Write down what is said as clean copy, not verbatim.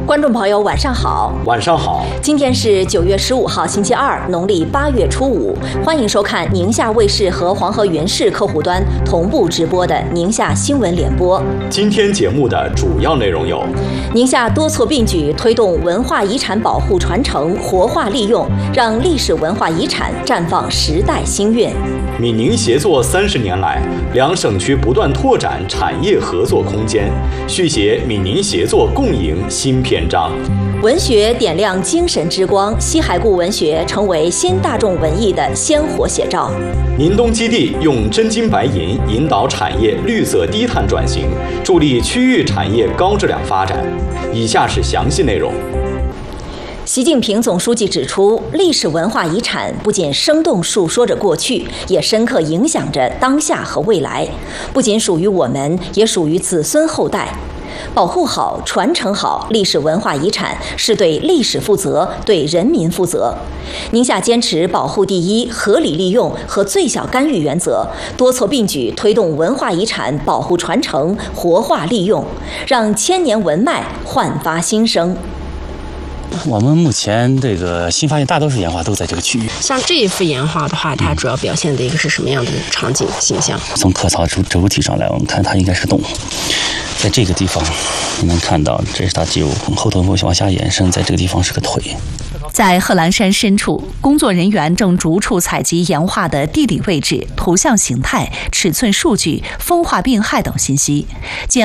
观众朋友，晚上好。 晚上好。 今天是9月15号，星期二，农历8月初5。欢迎收看宁夏卫视和黄河云视客户端同步直播的宁夏新闻联播。 今天节目的主要内容有： 宁夏多措并举推动文化遗产保护传承、活化利用，让历史文化遗产绽放时代新韵； 闽宁协作30年来，两省区不断拓展产业合作空间，续写闽宁协作共赢新篇章。 文学点亮精神之光，西海固文学成为新大众文艺的鲜活写照。 宁东基地用真金白银引导产业绿色低碳转型，助力区域产业高质量发展。以下是详细内容。 习近平总书记指出，历史文化遗产不仅生动述说着过去，也深刻影响着当下和未来，不仅属于我们，也属于子孙后代。保护好、传承好历史文化遗产，是对历史负责、对人民负责。宁夏坚持保护第一、合理利用和最小干预原则，多措并举推动文化遗产保护传承、活化利用，让千年文脉焕发新生。 我们目前这个新发现大多数岩画都在这个区域。 像这一幅岩画的话，它主要表现的一个是什么样的场景形象？ 从壳槽主体上来，我们看它应该是动物。在这个地方，你能看到这是它肌肉后头往下延伸，在这个地方是个腿。 在贺兰山深处，工作人员正逐处采集岩画的地理位置、图像形态、尺寸数据、风化病害等信息。